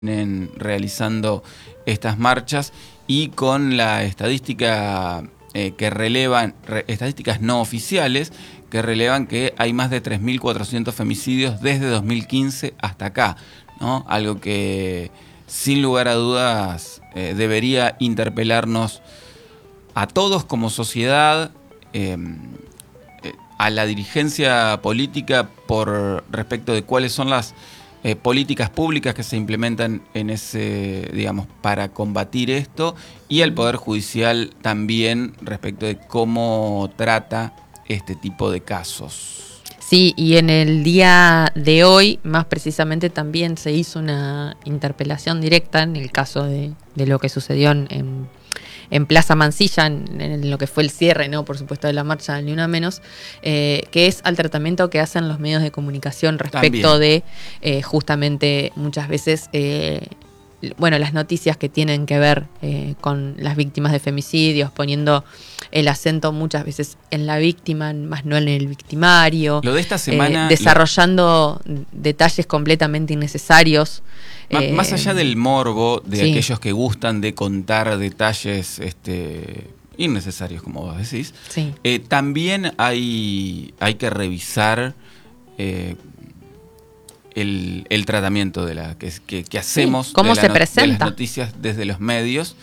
vienen realizando estas marchas y con la estadística que relevan, estadísticas no oficiales, que relevan que hay más de 3.400 femicidios desde 2015 hasta acá, ¿no? Algo que sin lugar a dudas debería interpelarnos a todos como sociedad, a la dirigencia política por respecto de cuáles son las políticas públicas que se implementan en ese, digamos, para combatir esto, y al Poder Judicial también respecto de cómo trata este tipo de casos. Sí, y en el día de hoy, más precisamente, también se hizo una interpelación directa en el caso de lo que sucedió en Plaza Mansilla, en lo que fue el cierre, ¿no? Por supuesto, de la marcha Ni Una Menos, que es al tratamiento que hacen los medios de comunicación respecto también de justamente muchas veces las noticias que tienen que ver con las víctimas de femicidios, poniendo el acento muchas veces en la víctima, más no en el victimario. Lo de esta semana, desarrollando detalles completamente innecesarios. Más allá del morbo de aquellos que gustan de contar detalles innecesarios, como vos decís, también hay que revisar el tratamiento de que hacemos ¿cómo se presenta? De las noticias desde los medios,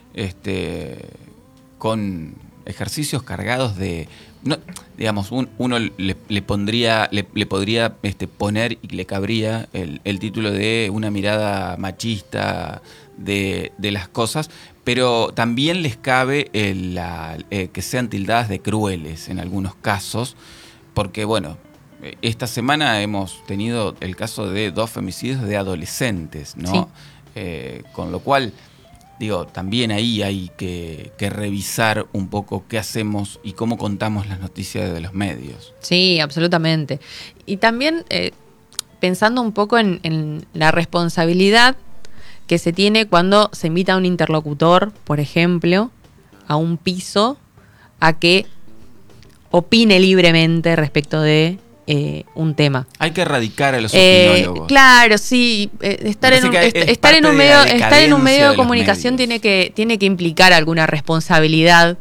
con ejercicios cargados de... No, digamos, uno le podría poner, y le cabría el título de una mirada machista de las cosas, pero también les cabe que sean tildadas de crueles en algunos casos, porque bueno, esta semana hemos tenido el caso de 2 femicidios de adolescentes, ¿no? Con lo cual, digo, también ahí hay que revisar un poco qué hacemos y cómo contamos las noticias de los medios. Sí, absolutamente. Y también pensando un poco en la responsabilidad que se tiene cuando se invita a un interlocutor, por ejemplo, a un piso, a que opine libremente respecto de un tema. Hay que erradicar a los opinólogos. Claro, sí. Estar en un medio de comunicación tiene que implicar alguna responsabilidad.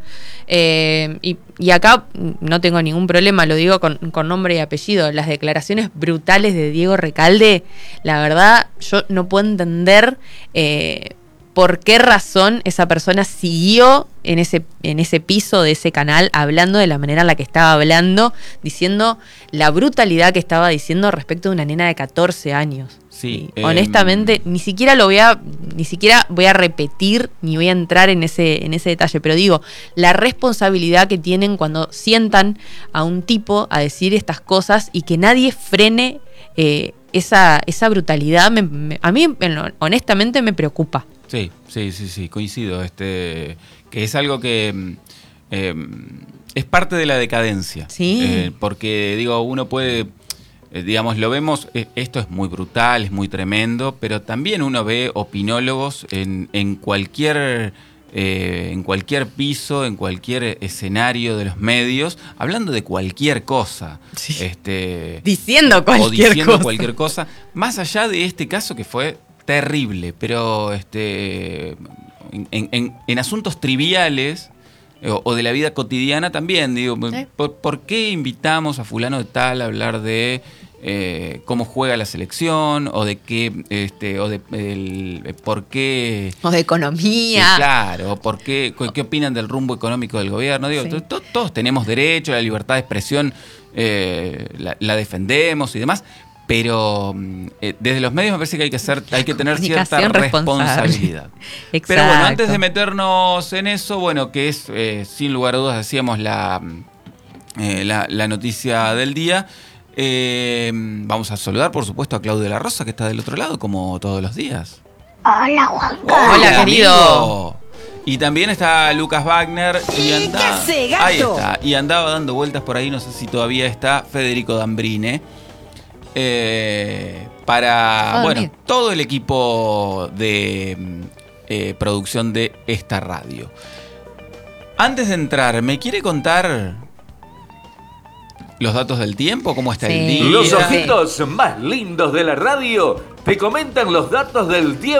Y acá no tengo ningún problema, lo digo con nombre y apellido. Las declaraciones brutales de Diego Recalde, la verdad, yo no puedo entender por qué razón esa persona siguió en ese piso de ese canal hablando de la manera en la que estaba hablando, diciendo la brutalidad que estaba diciendo respecto de una nena de 14 años. Sí, honestamente, ni siquiera voy a repetir ni voy a entrar en ese detalle, pero digo, la responsabilidad que tienen cuando sientan a un tipo a decir estas cosas y que nadie frene esa brutalidad, a mí honestamente me preocupa. Sí, coincido. Que es algo que es parte de la decadencia. Sí. Porque, digo, uno puede, digamos, lo vemos, esto es muy brutal, es muy tremendo, pero también uno ve opinólogos en cualquier piso, en cualquier escenario de los medios, hablando de cualquier cosa. Sí. Diciendo cualquier cosa. Más allá de este caso que fue terrible, pero en asuntos triviales o de la vida cotidiana también, digo, ¿por qué invitamos a fulano de tal a hablar de cómo juega la selección o de qué, por qué, o de economía? Claro, ¿por qué opinan del rumbo económico del gobierno? Digo, todos tenemos derecho a la libertad de expresión, la defendemos y demás. Pero desde los medios me parece que hay que tener cierta responsabilidad. Exacto. Pero bueno, antes de meternos en eso, bueno, que es sin lugar a dudas, decíamos, la noticia del día, vamos a saludar, por supuesto, a Claudio de la Rosa, que está del otro lado, como todos los días. Hola, Juan Carlos. Hola, querido. Y también está Lucas Wagner ahí está, y andaba dando vueltas por ahí, no sé si todavía está Federico Dambrine. Para todo el equipo de producción de esta radio. Antes de entrar, ¿me quiere contar los datos del tiempo? ¿Cómo está el día? Los ojitos más lindos de la radio te comentan los datos del tiempo.